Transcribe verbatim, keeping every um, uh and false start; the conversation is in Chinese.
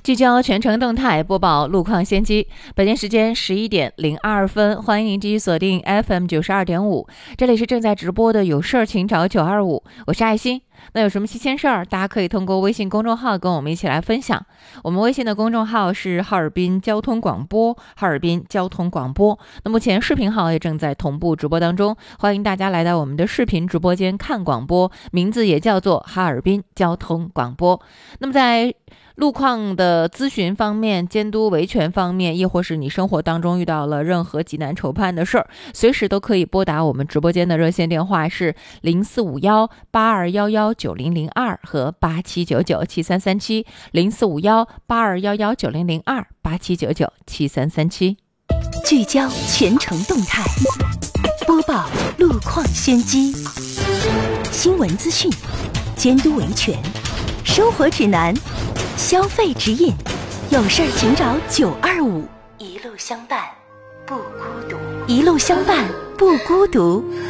聚焦全程动态，播报路况先机。北京时间十一点零二分，欢迎您继续锁定 F M 九十二点五，这里是正在直播的有事儿请找九二五，我是爱心。那有什么新鲜事儿，大家可以通过微信公众号跟我们一起来分享。我们微信的公众号是哈尔滨交通广播，哈尔滨交通广播。那目前视频号也正在同步直播当中，欢迎大家来到我们的视频直播间看广播，名字也叫做哈尔滨交通广播。那么在路况的咨询方面、监督维权方面，亦或是你生活当中遇到了任何急难愁盼的事儿，随时都可以拨打我们直播间的热线电话是零四五幺八二幺幺九零零二和八七九九七三三七，零四五幺八二幺幺九零零二八七九九七三三七。 聚焦全程动态，播报路况先机，新闻资讯，监督维权，生活指南，消费指引，有事儿请找九二五，一路相伴不孤独，一路相伴不孤独。